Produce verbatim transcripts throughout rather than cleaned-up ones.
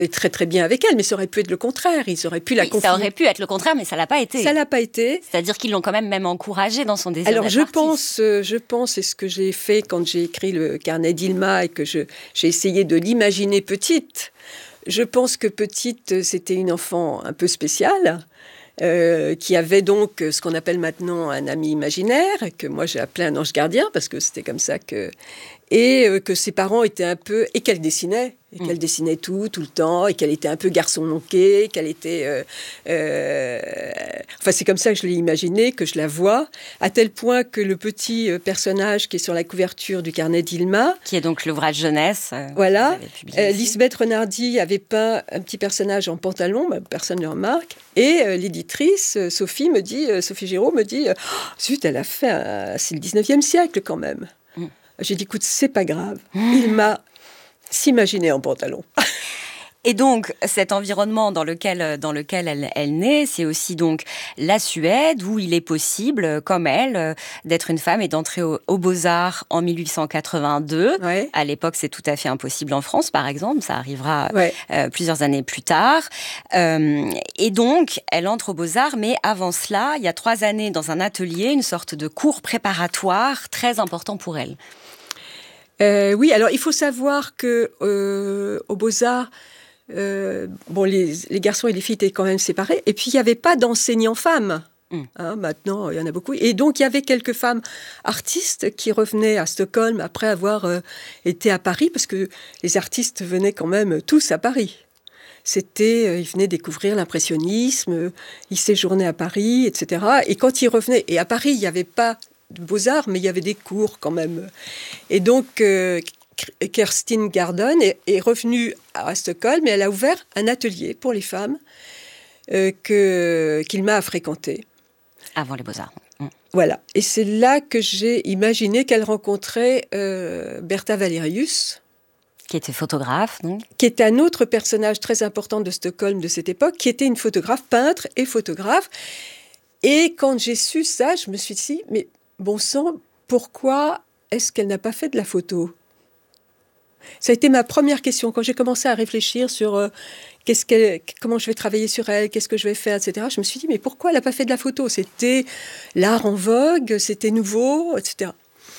très très bien avec elle, mais ça aurait pu être le contraire. Ils auraient pu la oui, confier. Ça aurait pu être le contraire, mais ça l'a pas été. Ça l'a pas été. C'est-à-dire qu'ils l'ont quand même même encouragée dans son désir Alors d'être je artiste. pense, euh, je pense, c'est ce que j'ai fait quand j'ai écrit le carnet d'Ilma et que je, j'ai essayé de l'imaginer petite. Je pense que petite, c'était une enfant un peu spéciale. Euh, qui avait donc ce qu'on appelle maintenant un ami imaginaire, que moi j'ai appelé un ange gardien, parce que c'était comme ça que... Et euh, que ses parents étaient un peu... Et qu'elle dessinait, et mmh. qu'elle dessinait tout, tout le temps, et qu'elle était un peu garçon manqué, qu'elle était... Euh, euh... Enfin, c'est comme ça que je l'ai imaginé, que je la vois, à tel point que le petit personnage qui est sur la couverture du carnet d'Ilma... Qui est donc l'ouvrage jeunesse. Euh, voilà. Euh, Lisbeth Renardi avait peint un petit personnage en pantalon, bah, personne ne le remarque. Et euh, l'éditrice, euh, Sophie, me dit, euh, Sophie Giraud me dit, euh, oh, zut, elle a fait, un... c'est le dix-neuvième siècle quand même. Mm. J'ai dit, écoute, c'est pas grave. Mm. Il m'a s'imaginé en pantalon. Et donc, cet environnement dans lequel, dans lequel elle, elle naît, c'est aussi donc la Suède, où il est possible, comme elle, d'être une femme et d'entrer aux au Beaux-Arts en mille huit cent quatre-vingt-deux. Ouais. À l'époque, c'est tout à fait impossible en France, par exemple. Ça arrivera ouais. euh, plusieurs années plus tard. Euh, et donc, elle entre aux Beaux-Arts, mais avant cela, il y a trois années dans un atelier, une sorte de cours préparatoire très important pour elle. Euh, oui, alors il faut savoir que euh, aux Beaux-Arts, Euh, bon, les, les garçons et les filles étaient quand même séparés. Et puis, il n'y avait pas d'enseignants femmes. Mmh. Hein, maintenant, il y en a beaucoup. Et donc, il y avait quelques femmes artistes qui revenaient à Stockholm après avoir euh, été à Paris, parce que les artistes venaient quand même tous à Paris. C'était, euh, ils venaient découvrir l'impressionnisme, euh, ils séjournaient à Paris, et cetera. Et quand ils revenaient, et à Paris, il n'y avait pas de beaux-arts, mais il y avait des cours quand même. Et donc... Euh, Kerstin Garden est, est revenue à Stockholm et elle a ouvert un atelier pour les femmes euh, que, qu'Ilma a fréquenté. Avant les Beaux-Arts. Mmh. Voilà. Et c'est là que j'ai imaginé qu'elle rencontrait euh, Bertha Valerius. Qui était photographe, donc. Qui était un autre personnage très important de Stockholm de cette époque, qui était une photographe, peintre et photographe. Et quand j'ai su ça, je me suis dit, mais bon sang, pourquoi est-ce qu'elle n'a pas fait de la photo ? Ça a été ma première question. Quand j'ai commencé à réfléchir sur euh, qu'est-ce qu'elle, comment je vais travailler sur elle, qu'est-ce que je vais faire, et cetera, je me suis dit, mais pourquoi elle n'a pas fait de la photo ? C'était l'art en vogue, c'était nouveau, et cetera.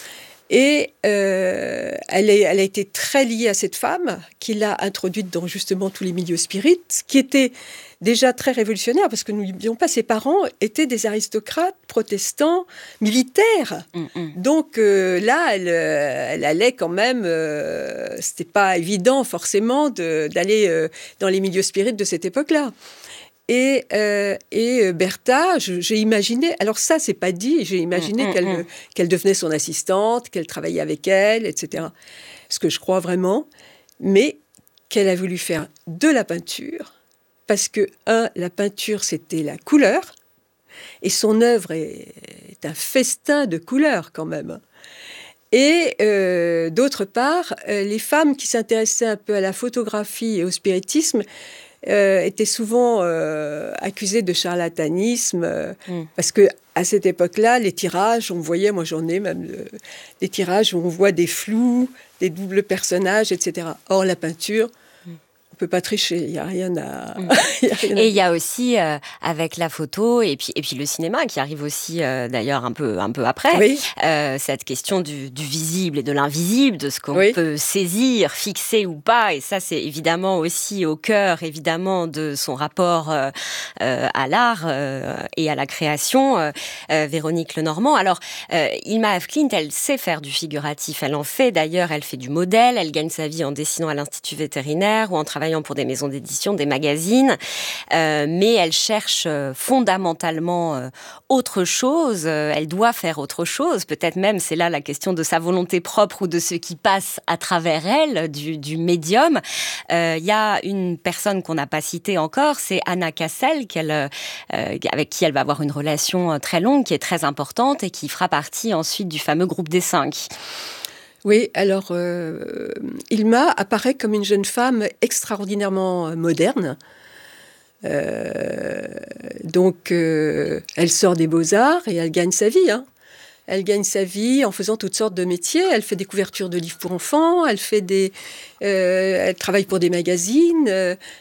Et euh, elle, est, elle a été très liée à cette femme qui l'a introduite dans justement tous les milieux spirites, qui était déjà très révolutionnaire, parce que nous n'oublions pas, ses parents étaient des aristocrates protestants militaires. Mm-hmm. Donc euh, là, elle, elle allait quand même... Euh, c'était pas évident forcément de, d'aller euh, dans les milieux spirites de cette époque-là. Et, euh, et Bertha, je, j'ai imaginé, alors ça, c'est pas dit, j'ai imaginé mmh, qu'elle, mmh. qu'elle devenait son assistante, qu'elle travaillait avec elle, et cetera. Ce que je crois vraiment, mais qu'elle a voulu faire de la peinture, parce que, un, la peinture, c'était la couleur, et son œuvre est, est un festin de couleurs, quand même. Et euh, d'autre part, euh, les femmes qui s'intéressaient un peu à la photographie et au spiritisme, Euh, étaient souvent euh, accusés de charlatanisme euh, mm. parce que à cette époque-là, les tirages, on voyait, moi j'en ai même euh, des tirages où on voit des flous, des doubles personnages, et cetera. Or la peinture, mm. on peut pas tricher, il y a rien à. Mm. y a rien et il y a aussi euh, avec la photo et puis et puis le cinéma qui arrive aussi euh, d'ailleurs un peu un peu après. Oui. Euh, cette question du, du visible et de l'invisible, de ce qu'on oui. peut saisir, fixer ou pas, et ça c'est évidemment aussi au cœur évidemment de son rapport euh, euh, à l'art euh, et à la création. Euh, euh, Véronique Lenormand. Alors euh, Ilma af Klint, elle sait faire du figuratif, elle en fait d'ailleurs, elle fait du modèle, elle gagne sa vie en dessinant à l'Institut vétérinaire ou en travaillant pour des maisons d'édition, des magazines, euh, mais elle cherche euh, fondamentalement euh, autre chose, euh, elle doit faire autre chose, peut-être même c'est là la question de sa volonté propre ou de ce qui passe à travers elle, du, du médium. Il euh, y a une personne qu'on n'a pas citée encore, c'est Anna Cassel, qu'elle, euh, avec qui elle va avoir une relation très longue, qui est très importante et qui fera partie ensuite du fameux groupe des cinq. Oui, alors euh, Ilma apparaît comme une jeune femme extraordinairement moderne. Euh, donc, euh, elle sort des Beaux-Arts et elle gagne sa vie. Hein. Elle gagne sa vie en faisant toutes sortes de métiers. Elle fait des couvertures de livres pour enfants, elle, fait des, euh, elle travaille pour des magazines. Euh,